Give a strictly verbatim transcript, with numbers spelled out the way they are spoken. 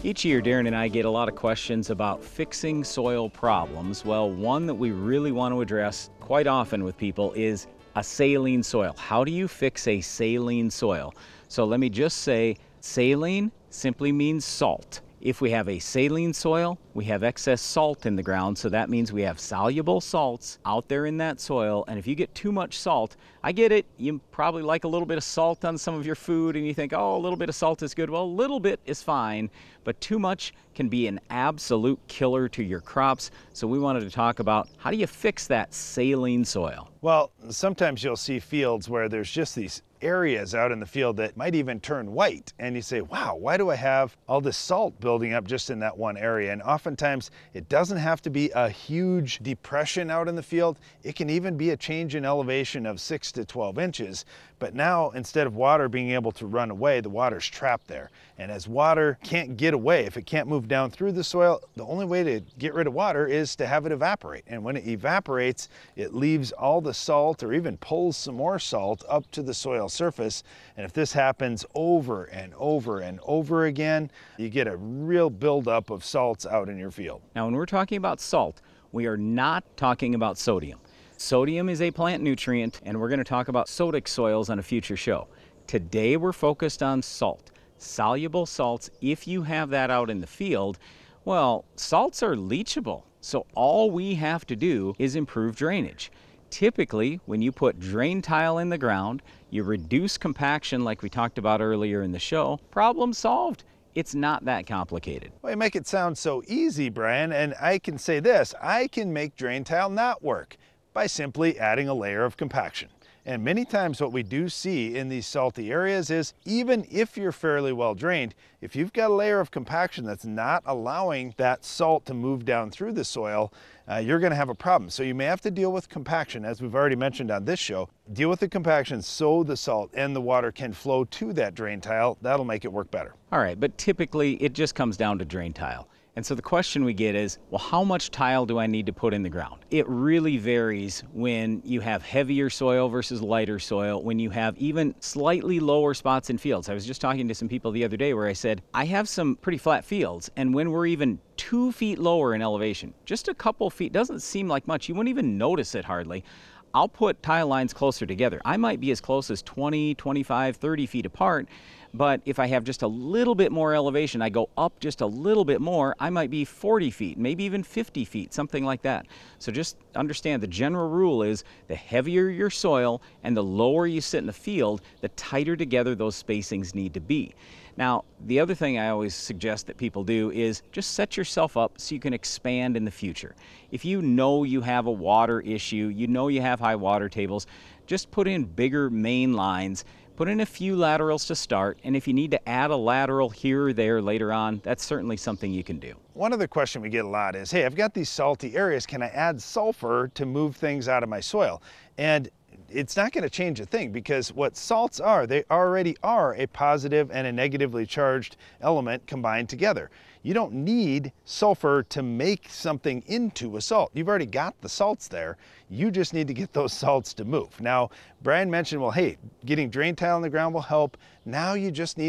Each year, Darren and I get a lot of questions about fixing soil problems. Well, one that we really want to address quite often with people is a saline soil. How do you fix a saline soil? So let me just say, saline simply means salt. If we have a saline soil, we have excess salt in the ground, so that means we have soluble salts out there in that soil. And if you get too much salt, I get it, you probably like a little bit of salt on some of your food and you think, oh, a little bit of salt is good. Well, a little bit is fine, but too much can be an absolute killer to your crops. So we wanted to talk about how do you fix that saline soil? Well, sometimes you'll see fields where there's just these areas out in the field that might even turn white, and you say, wow, why do I have all this salt building up just in that one area? And oftentimes it doesn't have to be a huge depression out in the field. It can even be a change in elevation of six to twelve inches, but now instead of water being able to run away, the water's trapped there. And as water can't get away, if it can't move down through the soil, the only way to get rid of water is to have it evaporate. And when it evaporates, it leaves all the salt, or even pulls some more salt up to the soil surface. And if this happens over and over and over again, you get a real buildup of salts out in your field. Now, when we're talking about salt, we are not talking about sodium. Sodium is a plant nutrient, and we're going to talk about sodic soils on a future show. Today, we're focused on salt. Soluble salts, if you have that out in the field, well, salts are leachable. So all we have to do is improve drainage. Typically, when you put drain tile in the ground, you reduce compaction like we talked about earlier in the show, problem solved. It's not that complicated. Well, you make it sound so easy, Brian, and I can say this, I can make drain tile not work by simply adding a layer of compaction. And many times what we do see in these salty areas is even if you're fairly well drained, if you've got a layer of compaction that's not allowing that salt to move down through the soil, uh, you're going to have a problem. So you may have to deal with compaction, as we've already mentioned on this show. Deal with the compaction so the salt and the water can flow to that drain tile. That'll make it work better. All right, but typically it just comes down to drain tile. And so the question we get is, well, how much tile do I need to put in the ground? It really varies when you have heavier soil versus lighter soil, when you have even slightly lower spots in fields. I was just talking to some people the other day where I said, I have some pretty flat fields, and when we're even two feet lower in elevation, just a couple feet, doesn't seem like much, you wouldn't even notice it hardly, I'll put tile lines closer together. I might be as close as twenty, twenty-five, thirty feet apart, but if I have just a little bit more elevation, I go up just a little bit more, I might be forty feet, maybe even fifty feet, something like that. So just understand the general rule is the heavier your soil and the lower you sit in the field, the tighter together those spacings need to be. Now, the other thing I always suggest that people do is just set yourself up so you can expand in the future. If you know you have a water issue, you know you have high water tables, just put in bigger main lines, put in a few laterals to start, and if you need to add a lateral here or there later on, that's certainly something you can do. One other question we get a lot is, hey, I've got these salty areas, can I add sulfur to move things out of my soil? And it's not going to change a thing, because what salts are, they already are a positive and a negatively charged element combined together. You don't need sulfur to make something into a salt. You've already got the salts there. You just need to get those salts to move. Now, Brian mentioned, well, hey, getting drain tile in the ground will help. Now you just need